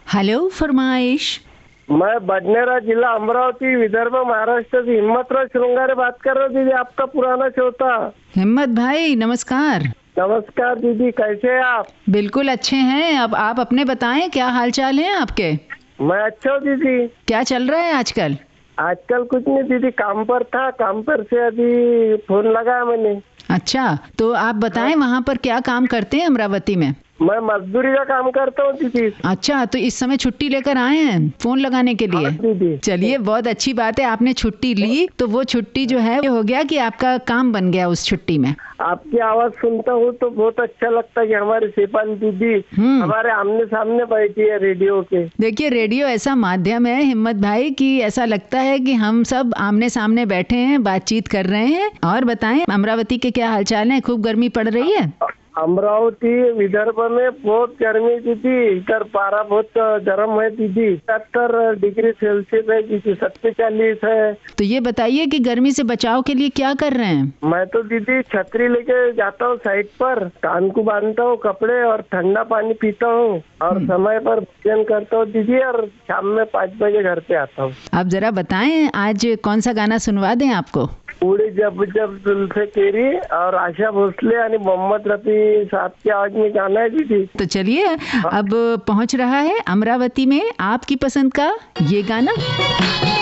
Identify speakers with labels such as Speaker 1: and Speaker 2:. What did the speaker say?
Speaker 1: Hello फरमाइश।
Speaker 2: मैं बडनेरा जिला अमरावती विदर्भ महाराष्ट्र से हिम्मतराव श्रृंगारे बात कर रहा हूँ दीदी, आपका पुराना श्रोता।
Speaker 1: हिम्मत भाई नमस्कार।
Speaker 2: नमस्कार दीदी, कैसे हैं आप?
Speaker 1: बिल्कुल अच्छे हैं। अब आप अपने बताएं, क्या हाल चाल है आपके?
Speaker 2: मैं अच्छा हूँ दीदी।
Speaker 1: क्या चल रहा है आजकल?
Speaker 2: आजकल कुछ नहीं दीदी, काम पर था, काम पर से अभी फोन लगाया मैंने।
Speaker 1: अच्छा, तो आप बताएं वहाँ पर क्या काम करते हैं अमरावती में?
Speaker 2: मैं मजदूरी का काम करता हूँ दीदी।
Speaker 1: अच्छा, तो इस समय छुट्टी लेकर आए हैं फोन लगाने के लिए?
Speaker 2: हाँ दीदी।
Speaker 1: चलिए, बहुत अच्छी बात है, आपने छुट्टी ली तो वो छुट्टी जो है हो गया कि आपका काम बन गया उस छुट्टी में।
Speaker 2: आपकी आवाज सुनता हूँ तो बहुत अच्छा लगता है कि हमारी शेफाली दीदी हमारे आमने सामने बैठी है रेडियो के।
Speaker 1: देखिए, रेडियो ऐसा माध्यम है हिम्मत भाई कि ऐसा लगता है कि हम सब आमने सामने बैठे हैं, बातचीत कर रहे हैं। और बताएं, अमरावती के क्या हालचाल है? खूब गर्मी पड़ रही है?
Speaker 2: अमरावती विदर्भ में बहुत गर्मी दीदी, इधर पारा बहुत गर्म है दीदी, 70 डिग्री सेल्सियस है दीदी, 47 है।
Speaker 1: तो ये बताइए कि गर्मी से बचाव के लिए क्या कर रहे हैं?
Speaker 2: मैं तो दीदी छतरी लेके जाता हूँ साइड पर, कान को बांधता हूँ कपड़े और ठंडा पानी पीता हूँ और समय पर भोजन करता हूँ दीदी, और शाम में 5 बजे घर पे आता हूँ।
Speaker 1: आप जरा बताएं, आज कौन सा गाना सुनवा दें आपको?
Speaker 2: उड़ी जब जब जुल्फे तेरी और आशा भोसले यानी मोहम्मद रफी साहब की आवाज में गाना है दीदी।
Speaker 1: तो चलिए, अब पहुंच रहा है अमरावती में आपकी पसंद का ये गाना।